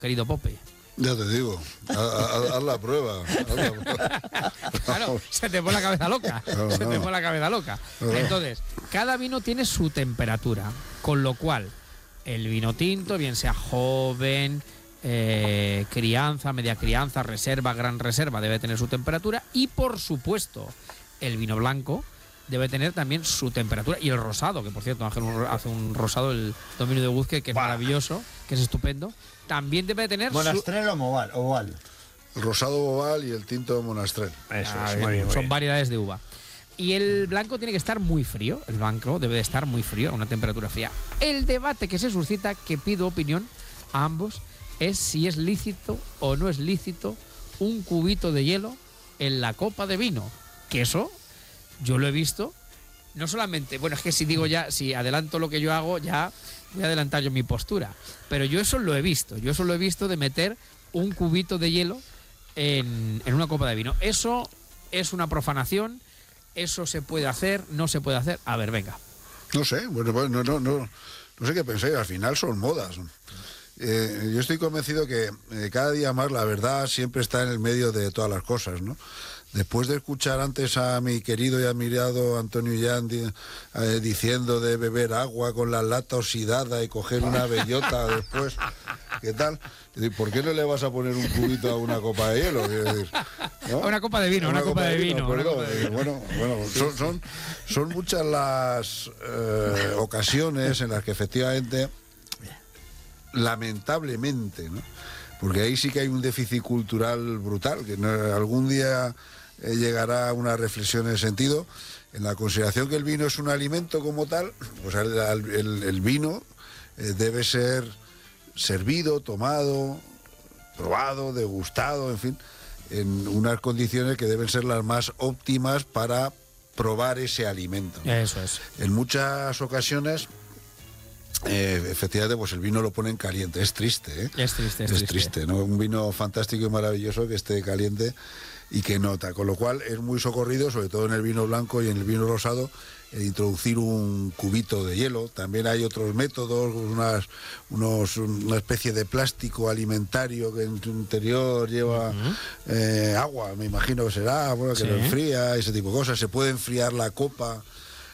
querido Pope. Ya te digo, haz la prueba. Claro, se te pone la cabeza loca. Se te pone la cabeza loca. Entonces, cada vino tiene su temperatura, con lo cual el vino tinto, bien sea joven, crianza, media crianza, reserva, gran reserva, debe tener su temperatura. Y por supuesto, el vino blanco debe tener también su temperatura. Y el rosado, que por cierto Ángel hace un rosado, el dominio de Guzque, que es maravilloso, que es estupendo, también debe tener Monastrell o oval. El rosado oval y el tinto de Monastrell. Eso es, bien, muy bien. son variedades de uva. Y el blanco tiene que estar muy frío. El blanco debe de estar muy frío, a una temperatura fría. El debate que se suscita, que pido opinión a ambos, es si es lícito o no es lícito un cubito de hielo en la copa de vino. Que eso yo lo he visto. No solamente, bueno, es que si adelanto lo que yo hago, ya voy a adelantar yo mi postura. Pero yo eso lo he visto. Yo eso lo he visto de meter un cubito de hielo en una copa de vino. Eso es una profanación. Eso se puede hacer, no se puede hacer. A ver, venga. No sé, bueno, no sé qué pensáis. Al final son modas. Yo estoy convencido que cada día más la verdad siempre está en el medio de todas las cosas, ¿no? Después de escuchar antes a mi querido y admirado Antonio Illán diciendo de beber agua con la lata oxidada y coger una bellota después, ¿qué tal? ¿Por qué no le vas a poner un cubito a una copa de hielo? Decir, ¿no? Una copa de vino, una copa de vino. Bueno, son muchas las ocasiones en las que efectivamente, lamentablemente, ¿no? Porque ahí sí que hay un déficit cultural brutal, que algún día llegará a una reflexión en ese sentido, en la consideración que el vino es un alimento como tal. Pues el vino debe ser servido, tomado, probado, degustado, en fin, en unas condiciones que deben ser las más óptimas para probar ese alimento. Eso es. En muchas ocasiones, efectivamente, pues el vino lo ponen caliente. Es triste, ¿eh? Es triste, ¿no? Un vino fantástico y maravilloso que esté caliente y que nota, con lo cual es muy socorrido, sobre todo en el vino blanco y en el vino rosado, introducir un cubito de hielo. También hay otros métodos, una especie de plástico alimentario que en su interior lleva agua, me imagino que será, bueno, que lo enfría, ese tipo de cosas. Se puede enfriar la copa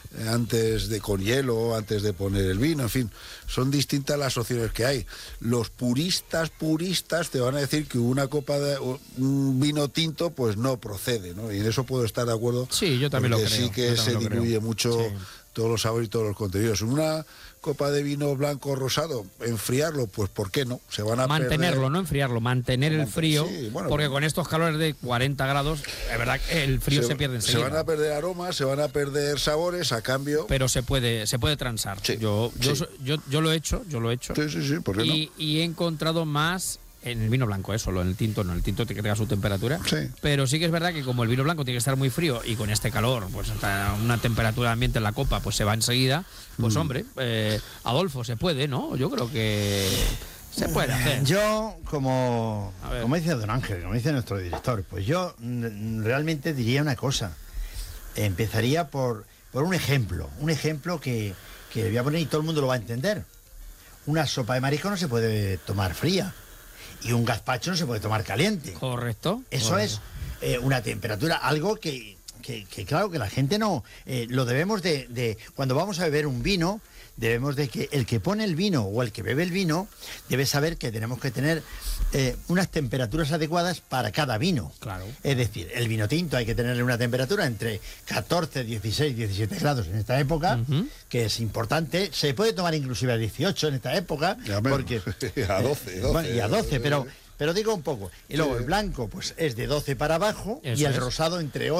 con hielo, antes de poner el vino, en fin, son distintas las opciones que hay. Los puristas te van a decir que una copa de un vino tinto pues no procede, ¿no? Y en eso puedo estar de acuerdo. Sí, yo también lo creo. Sí que se diluye mucho todos los sabores y todos los contenidos. Una copa de vino blanco o rosado, enfriarlo, pues ¿por qué no? Se van a mantenerlo, perder. No enfriarlo, mantener el frío, porque con estos calores de 40 grados, es verdad que el frío se pierde enseguida. Se van a perder aromas, se van a perder sabores a cambio. Pero se puede transar. Sí, yo lo he hecho. Sí, ¿por qué no? Y he encontrado más en el vino blanco, solo en el tinto no. El tinto tiene que tenga su temperatura. Sí. Pero sí que es verdad que como el vino blanco tiene que estar muy frío y con este calor, pues hasta una temperatura ambiente en la copa, pues se va enseguida. Pues hombre, Adolfo, se puede, ¿no? Yo creo que se puede hacer. Yo, como dice don Ángel, como dice nuestro director, pues yo realmente diría una cosa. Empezaría por un ejemplo que voy a poner y todo el mundo lo va a entender. Una sopa de marisco no se puede tomar fría. Y un gazpacho no se puede tomar caliente. Correcto. Eso es una temperatura, algo que claro que la gente no... lo debemos de... Cuando vamos a beber un vino, debemos de que el que pone el vino o el que bebe el vino debe saber que tenemos que tener unas temperaturas adecuadas para cada vino. Claro. Es decir, el vino tinto hay que tenerle una temperatura entre 14, 16, 17 grados en esta época, que es importante. Se puede tomar inclusive a 18 en esta época. Porque a 12. Bueno, y a 12, pero digo un poco. Y luego el blanco pues es de 12 para abajo. Eso y el es. rosado entre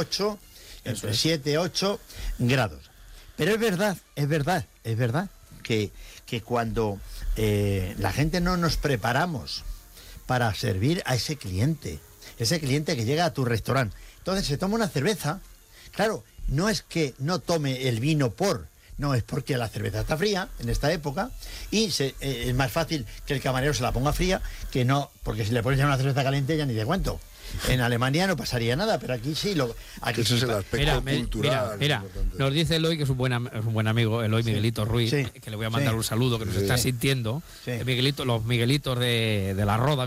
7, 8 grados. Pero es verdad que cuando la gente no nos preparamos para servir a ese cliente que llega a tu restaurante, entonces se toma una cerveza, claro, no es que no tome el vino No, es porque la cerveza está fría en esta época y es más fácil que el camarero se la ponga fría que no, porque si le pones ya una cerveza caliente ya ni te cuento. En Alemania no pasaría nada, pero aquí sí. Aquí ese es el aspecto cultural. Mira, nos dice Eloy, que es un buen amigo, Eloy Miguelito Ruiz, que le voy a mandar un saludo, que nos está sintiendo. Miguelito, los Miguelitos de la Roda.